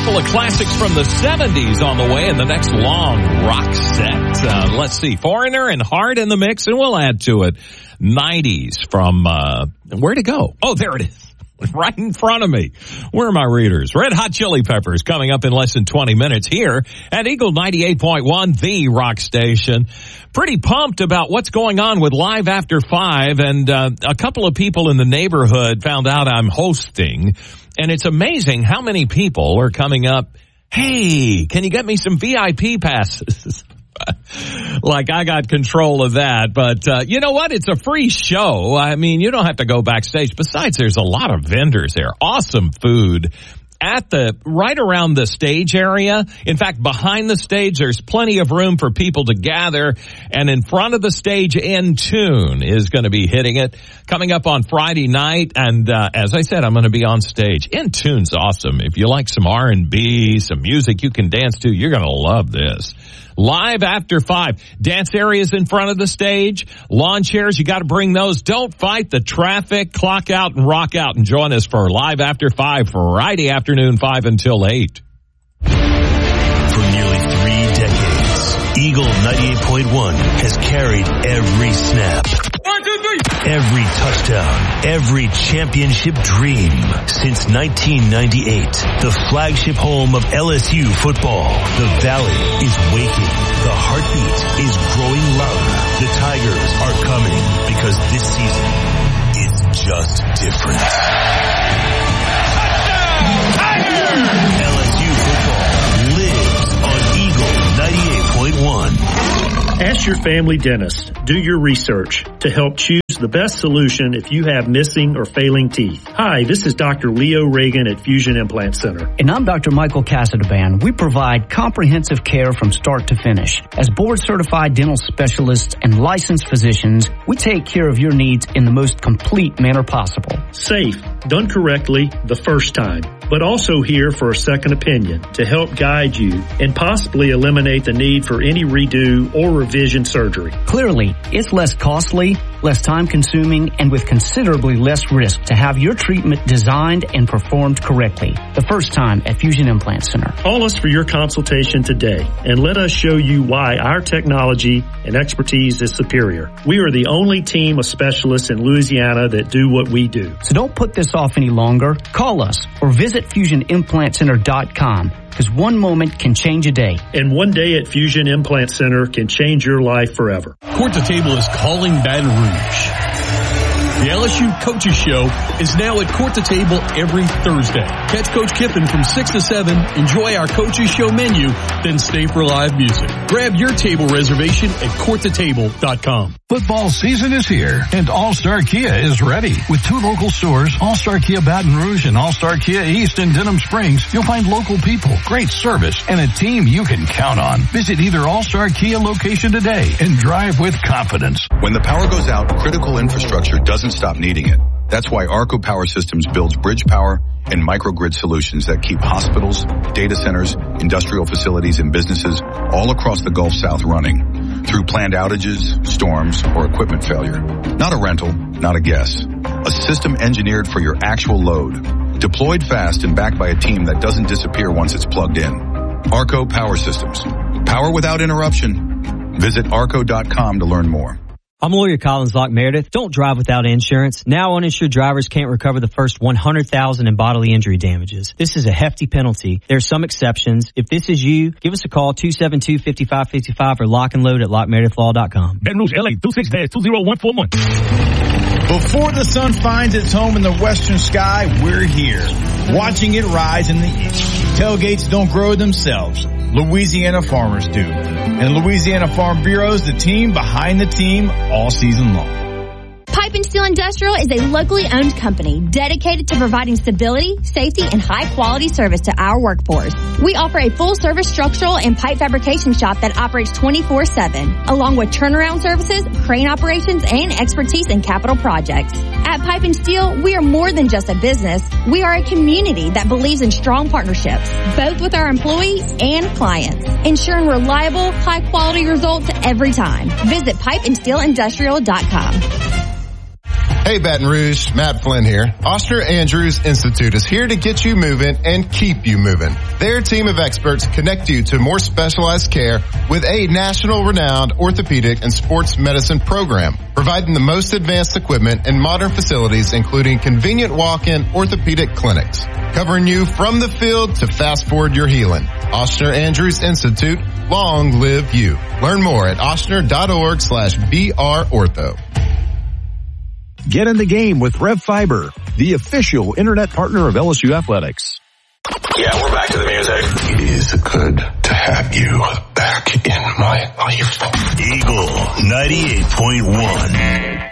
couple of classics from the 70s on the way in the next long rock set. Let's see, Foreigner and Heart in the mix, and we'll add to it 90s from, where'd it go? Oh, there it is. Right in front of me. Where are my readers? Red Hot Chili Peppers coming up in less than 20 minutes here at Eagle 98.1, the rock station. Pretty pumped about what's going on with Live After 5, and a couple of people in the neighborhood found out I'm hosting, and it's amazing how many people are coming up, hey, can you get me some VIP passes? Like I got control of that, but you know what? It's a free show. I mean, you don't have to go backstage. Besides, there's a lot of vendors there. Awesome food at right around the stage area. In fact, behind the stage, there's plenty of room for people to gather. And in front of the stage, N-Tune is going to be hitting it coming up on Friday night. And as I said, I'm going to be on stage. N-Tune's awesome. If you like some R&B, some music you can dance to, you're going to love this. Live After 5. Dance areas in front of the stage. Lawn chairs, you got to bring those. Don't fight the traffic. Clock out and rock out and join us for Live After 5 Friday afternoon, 5 until 8. For nearly 3 decades, Eagle 98.1 has carried every snap, every touchdown, every championship dream. Since 1998, the flagship home of LSU football. The Valley is waking. The heartbeat is growing louder. The Tigers are coming because this season is just different. Touchdown, Tigers! LSU football lives on Eagle 98.1. Ask your family dentist. Do your research to help choose the best solution if you have missing or failing teeth. Hi, this is Dr. Leo Reagan at Fusion Implant Center. And I'm Dr. Michael Casadaband. We provide comprehensive care from start to finish. As board-certified dental specialists and licensed physicians, we take care of your needs in the most complete manner possible. Safe, done correctly the first time, but also here for a second opinion to help guide you and possibly eliminate the need for any redo or revision surgery. Clearly, it's less costly, less time-consuming, and with considerably less risk to have your treatment designed and performed correctly. The first time at Fusion Implant Center. Call us for your consultation today and let us show you why our technology and expertise is superior. We are the only team of specialists in Louisiana that do what we do. So don't put this off any longer. Call us or visit FusionImplantCenter.com. Because one moment can change a day. And one day at Fusion Implant Center can change your life forever. Court to Table is calling Baton Rouge. The LSU Coaches Show is now at Court to Table every Thursday. Catch Coach Kiffin from 6 to 7, enjoy our Coaches Show menu, then stay for live music. Grab your table reservation at courttotable.com. Football season is here, and All-Star Kia is ready. With 2 local stores, All-Star Kia Baton Rouge and All-Star Kia East in Denham Springs, you'll find local people, great service, and a team you can count on. Visit either All-Star Kia location today and drive with confidence. When the power goes out, critical infrastructure doesn't stop needing it. That's why Arco Power Systems builds bridge power and microgrid solutions that keep hospitals, data centers, industrial facilities, and businesses all across the Gulf South running through planned outages, storms, or equipment failure. Not a rental, not a guess. A system engineered for your actual load. Deployed fast and backed by a team that doesn't disappear once it's plugged in. Arco Power Systems. Power without interruption. Visit arco.com to learn more. I'm lawyer Collins Locke Meredith. Don't drive without insurance. Now uninsured drivers can't recover the first $100,000 in bodily injury damages. This is a hefty penalty. There are some exceptions. If this is you, give us a call 272-5555 or lock and load at lockmeredithlaw.com. Baton Rouge, LA, 26-20141. Before the sun finds its home in the western sky, we're here, watching it rise in the east. Tailgates don't grow themselves. Louisiana farmers do. And Louisiana Farm Bureau is the team behind the team all season long. Pipe and Steel Industrial is a locally owned company dedicated to providing stability, safety, and high-quality service to our workforce. We offer a full-service structural and pipe fabrication shop that operates 24/7, along with turnaround services, crane operations, and expertise in capital projects. At Pipe and Steel, we are more than just a business. We are a community that believes in strong partnerships, both with our employees and clients, ensuring reliable, high-quality results every time. Visit pipeandsteelindustrial.com. Hey Baton Rouge, Matt Flynn here. Oster Andrews Institute is here to get you moving and keep you moving. Their team of experts connect you to more specialized care with a national renowned orthopedic and sports medicine program, providing the most advanced equipment and modern facilities, including convenient walk-in orthopedic clinics, covering you from the field to fast forward your healing. Oster Andrews Institute, long live you. Learn more at ostner.org/BRortho. Get in the game with RevFiber, the official internet partner of LSU Athletics. Yeah, we're back to the music. It is good to have you back in my life. Eagle 98.1.